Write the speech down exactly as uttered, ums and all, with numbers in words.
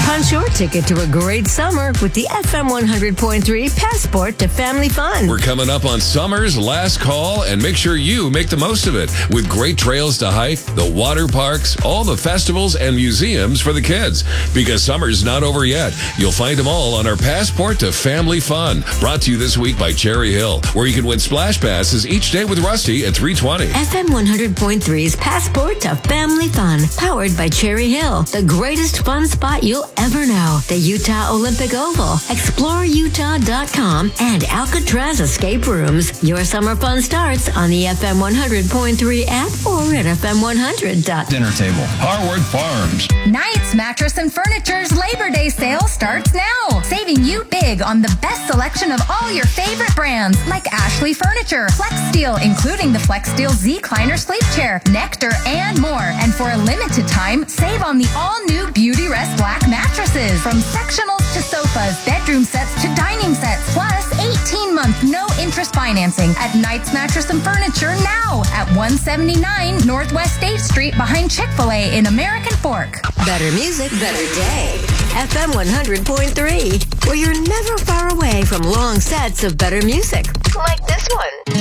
Punch your ticket to a great summer with the F M one hundred point three Passport to Family Fun. We're coming up on summer's last call, and make sure you make the most of it with great trails to hike, the water parks, all the festivals and museums for the kids. Because summer's not over yet. You'll find them all on our Passport to Family Fun. Brought to you this week by Cherry Hill, where you can win splash passes each day with Rusty at three twenty. F M one hundred point three's Passport to Family Fun, powered by Cherry Hill, the greatest fun spot you'll ever know. The Utah Olympic Oval, explore utah dot com, and Alcatraz Escape Rooms. Your summer fun starts on the F M one hundred point three app or at F M one hundred dot com. Dinner table. Harwood Farms. Knight's Mattress and Furniture's Labor Day sale starts now, saving you big on the best selection of all your favorite brands like Ashley Furniture, Flex Steel, including the Flex Steel Z-Cliner Sleep Chair, Nectar, and more. And for a limited time, save on the all-new Beauty Rest Black mattresses. From sectionals to sofas, bedroom sets to dining sets, plus eighteen month no-interest financing at Knight's Mattress and Furniture now at one seventy-nine Northwest State Street behind Chick-fil-A in American Fork. Better music, better day. F M one hundred point three, where you're never far away from long sets of better music, like this one.